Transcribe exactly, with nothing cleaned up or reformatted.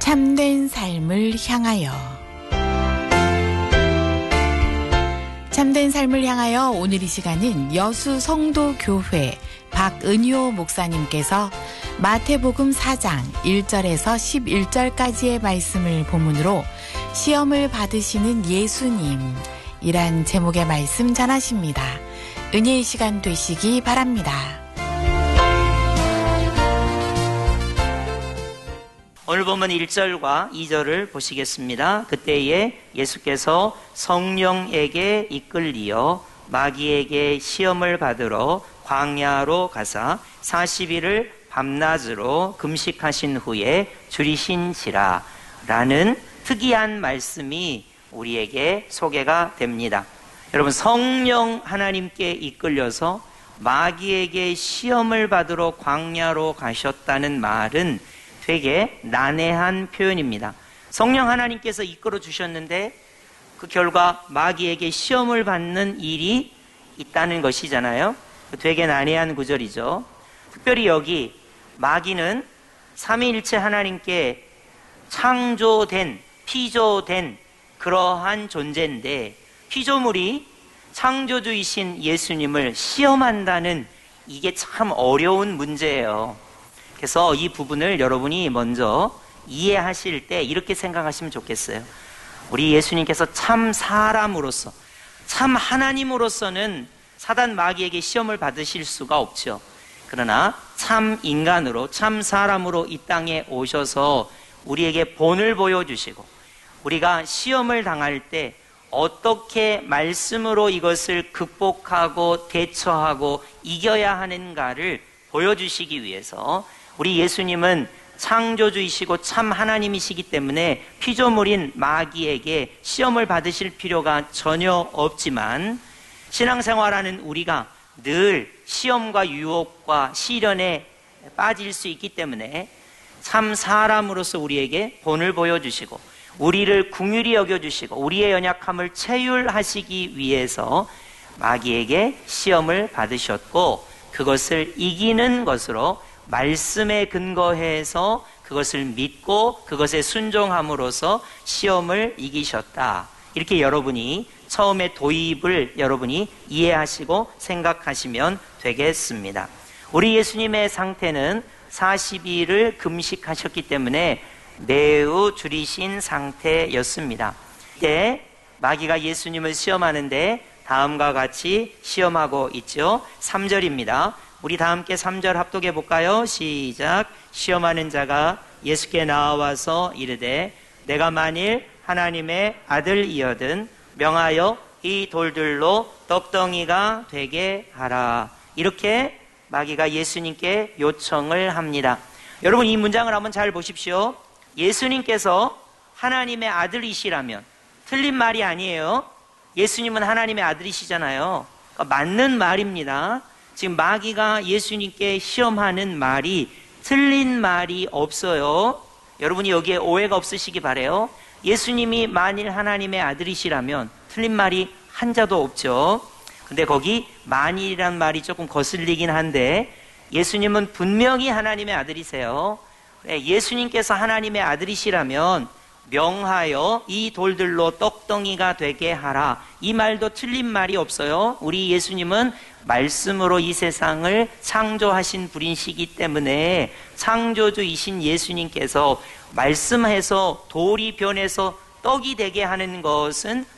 참된 삶을 향하여. 참된 삶을 향하여 오늘 이 시간은 여수 성도교회 박은효 목사님께서 마태복음 사 장 일 절에서 십일 절까지의 말씀을 본문으로 시험을 받으시는 예수님이란 제목의 말씀 전하십니다. 은혜의 시간 되시기 바랍니다. 오늘 보면 일 절과 이 절을 보시겠습니다. 그때에 예수께서 성령에게 이끌리어 마귀에게 시험을 받으러 광야로 가사 사십 일을 밤낮으로 금식하신 후에 줄이신지라 라는 특이한 말씀이 우리에게 소개가 됩니다. 여러분, 성령 하나님께 이끌려서 마귀에게 시험을 받으러 광야로 가셨다는 말은 되게 난해한 표현입니다. 성령 하나님께서 이끌어 주셨는데 그 결과 마귀에게 시험을 받는 일이 있다는 것이잖아요. 되게 난해한 구절이죠. 특별히 여기 마귀는 삼위일체 하나님께 창조된, 피조된 그러한 존재인데 피조물이 창조주이신 예수님을 시험한다는 이게 참 어려운 문제예요. 그래서 이 부분을 여러분이 먼저 이해하실 때 이렇게 생각하시면 좋겠어요. 우리 예수님께서 참 사람으로서, 참 하나님으로서는 사단 마귀에게 시험을 받으실 수가 없죠. 그러나 참 인간으로, 참 사람으로 이 땅에 오셔서 우리에게 본을 보여주시고 우리가 시험을 당할 때 어떻게 말씀으로 이것을 극복하고 대처하고 이겨야 하는가를 보여주시기 위해서 우리 예수님은 창조주이시고 참 하나님이시기 때문에 피조물인 마귀에게 시험을 받으실 필요가 전혀 없지만 신앙생활하는 우리가 늘 시험과 유혹과 시련에 빠질 수 있기 때문에 참 사람으로서 우리에게 본을 보여주시고 우리를 긍휼히 여겨주시고 우리의 연약함을 체휼하시기 위해서 마귀에게 시험을 받으셨고 그것을 이기는 것으로 말씀에 근거해서 그것을 믿고 그것에 순종함으로써 시험을 이기셨다. 이렇게 여러분이 처음에 도입을 여러분이 이해하시고 생각하시면 되겠습니다. 우리 예수님의 상태는 사십 일을 금식하셨기 때문에 매우 줄이신 상태였습니다. 이때 마귀가 예수님을 시험하는데 다음과 같이 시험하고 있죠. 삼 절입니다. 우리 다 함께 삼 절 합독해 볼까요? 시작. 시험하는 자가 예수께 나와서 이르되 내가 만일 하나님의 아들이여든 명하여 이 돌들로 떡덩이가 되게 하라. 이렇게 마귀가 예수님께 요청을 합니다. 여러분, 이 문장을 한번 잘 보십시오. 예수님께서 하나님의 아들이시라면 틀린 말이 아니에요. 예수님은 하나님의 아들이시잖아요. 그러니까 맞는 말입니다. 지금 마귀가 예수님께 시험하는 말이 틀린 말이 없어요. 여러분이 여기에 오해가 없으시기 바라요. 예수님이 만일 하나님의 아들이시라면 틀린 말이 한자도 없죠. 근데 거기 만일이란 말이 조금 거슬리긴 한데 예수님은 분명히 하나님의 아들이세요. 예수님께서 하나님의 아들이시라면 명하여 이 돌들로 떡덩이가 되게 하라. 이 말도 틀린 말이 없어요. 우리 예수님은 말씀으로 이 세상을 창조하신 분이시기 때문에 창조주이신 예수님께서 말씀해서 돌이 변해서 떡이 되게 하는 것은